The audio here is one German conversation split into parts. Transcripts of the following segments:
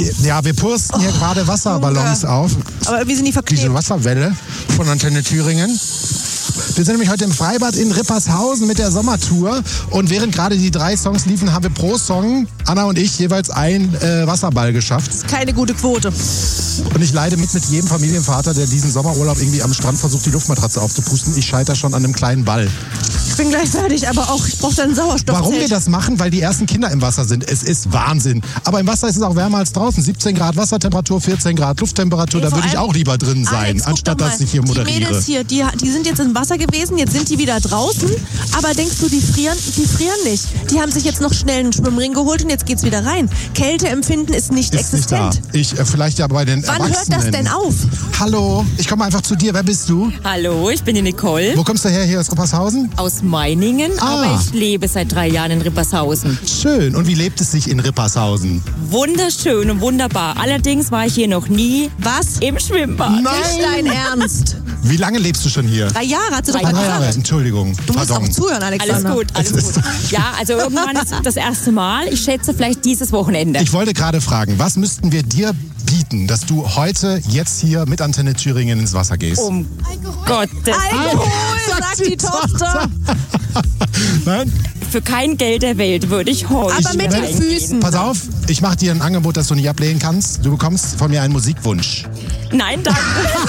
Ja, wir pusten hier gerade Wasserballons auf. Aber wie sind die verklebt? Diese Wasserwelle von Antenne Thüringen. Wir sind nämlich heute im Freibad in Rippershausen mit der Sommertour. Und während gerade die 3 Songs liefen, haben wir pro Song, Anna und ich, jeweils einen Wasserball geschafft. Das ist keine gute Quote. Und ich leide mit jedem Familienvater, der diesen Sommerurlaub irgendwie am Strand versucht, die Luftmatratze aufzupusten. Ich scheitere schon an einem kleinen Ball. Ich bin gleich fertig, aber auch, ich brauche dann Sauerstoff. Warum wir das machen? Weil die ersten Kinder im Wasser sind. Es ist Wahnsinn. Aber im Wasser ist es auch wärmer als draußen. 17 Grad Wassertemperatur, 14 Grad Lufttemperatur. Da würde ich auch lieber drin sein, Alex, anstatt dass ich hier moderiere. Die Mädels hier, die sind jetzt im Wasser gewesen, jetzt sind die wieder draußen. Aber denkst du, die frieren nicht? Die haben sich jetzt noch schnell einen Schwimmring geholt und jetzt geht's wieder rein. Kälteempfinden ist nicht existent. Nicht da. Vielleicht ja bei den Wann Erwachsenen. hört das denn auf? Hallo, ich komme einfach zu dir. Wer bist du? Hallo, ich bin die Nicole. Wo kommst du her? Hier aus Rippershausen? Aus Meiningen, aber ich lebe seit 3 Jahren in Rippershausen. Schön. Und wie lebt es sich in Rippershausen? Wunderschön und wunderbar. Allerdings war ich hier noch nie im Schwimmbad. Nein! Nicht dein Ernst. Wie lange lebst du schon hier? 3 Jahre, hast du doch 3 gesagt. Jahre, Entschuldigung. Du musst auch zuhören, Alexander. Alles gut. Ja, also irgendwann ist das erste Mal. Ich schätze vielleicht dieses Wochenende. Ich wollte gerade fragen, was müssten wir dir bieten, dass du heute jetzt hier mit Antenne Thüringen ins Wasser gehst? Um Gottes Alkohol, sagt die Tochter. Nein? Für kein Geld der Welt würde ich heute. Aber mit den Füßen. Pass auf, ich mache dir ein Angebot, das du nicht ablehnen kannst. Du bekommst von mir einen Musikwunsch. Nein, danke.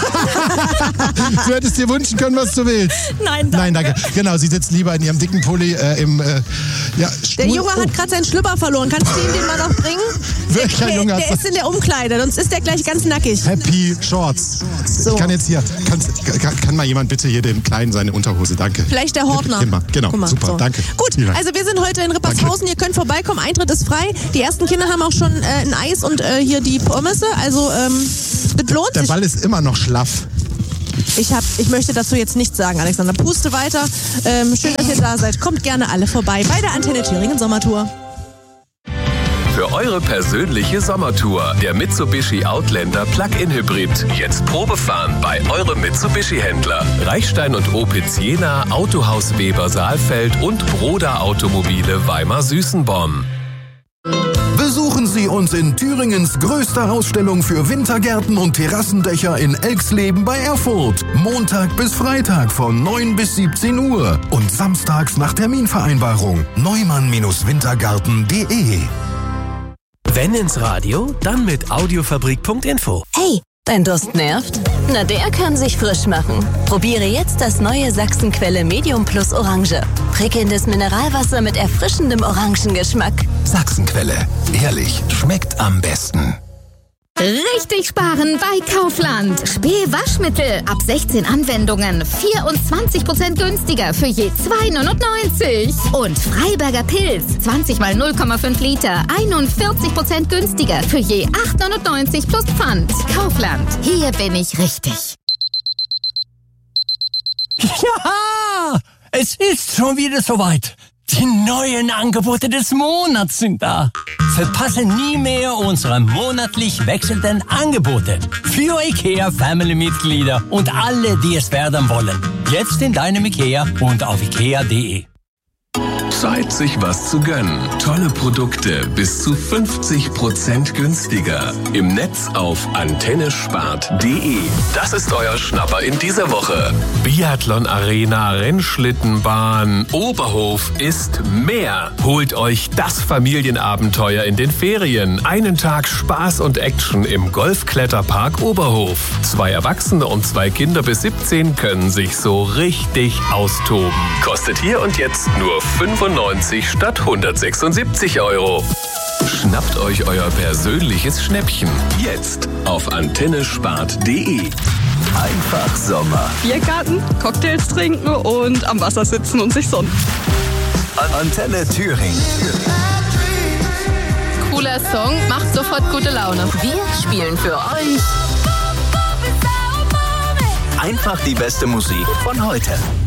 Du hättest dir wünschen können, was du willst. Nein, danke. Nein, danke. Genau, sie sitzt lieber in ihrem dicken Pulli Der Junge hat gerade seinen Schlüpper verloren. Kannst du ihm den mal noch bringen? Der ist in der Umkleide, sonst ist der gleich ganz nackig. Happy Shorts. So. Ich kann jetzt hier, kann mal jemand bitte hier dem Kleinen seine Unterhose, danke. Vielleicht der Hortner. Genau, Guck mal, super, so. danke. Gut, also wir sind heute in Rippershausen, ihr könnt vorbeikommen, Eintritt ist frei. Die ersten Kinder haben auch schon ein Eis und hier die Pommesse, also das lohnt sich. Der Ball ist immer noch schlaff. Ich möchte dazu jetzt nichts sagen, Alexander. Puste weiter. Schön, dass ihr da seid. Kommt gerne alle vorbei bei der Antenne Thüringen Sommertour. Für eure persönliche Sommertour. Der Mitsubishi Outlander Plug-in Hybrid. Jetzt Probefahren bei eurem Mitsubishi-Händler. Reichstein und Opitz Jena, Autohaus Weber Saalfeld und Broda Automobile Weimar-Süßenborn. Besuchen Sie uns in Thüringens größter Ausstellung für Wintergärten und Terrassendächer in Elxleben bei Erfurt. Montag bis Freitag von 9 bis 17 Uhr und samstags nach Terminvereinbarung. neumann-wintergarten.de. Wenn ins Radio, dann mit Audiofabrik.info. Hey, dein Durst nervt? Na, der kann sich frisch machen. Probiere jetzt das neue Sachsenquelle Medium Plus Orange. Prickelndes Mineralwasser mit erfrischendem Orangengeschmack. Sachsenquelle. Ehrlich, schmeckt am besten. Richtig sparen bei Kaufland. Spee-Waschmittel ab 16 Anwendungen 24% günstiger für je 2,99. Und Freiberger Pilz 20 mal 0,5 Liter 41% günstiger für je 8,99 plus Pfand. Kaufland, hier bin ich richtig. Ja, es ist schon wieder soweit. Die neuen Angebote des Monats sind da. Verpasse nie mehr unsere monatlich wechselnden Angebote. Für IKEA-Family-Mitglieder und alle, die es werden wollen. Jetzt in deinem IKEA und auf ikea.de. Zeit, sich was zu gönnen. Tolle Produkte bis zu 50% günstiger. Im Netz auf antennespart.de. Das ist euer Schnapper in dieser Woche. Biathlon Arena, Rennschlittenbahn, Oberhof ist mehr. Holt euch das Familienabenteuer in den Ferien. Einen Tag Spaß und Action im Golfkletterpark Oberhof. 2 Erwachsene und 2 Kinder bis 17 können sich so richtig austoben. Kostet hier und jetzt nur 95 statt 176 €. Schnappt euch euer persönliches Schnäppchen. Jetzt auf antennespart.de. Einfach Sommer. Biergarten, Cocktails trinken und am Wasser sitzen und sich sonnen. Antenne Thüringen. Cooler Song, macht sofort gute Laune. Wir spielen für euch Einfach die beste Musik von heute.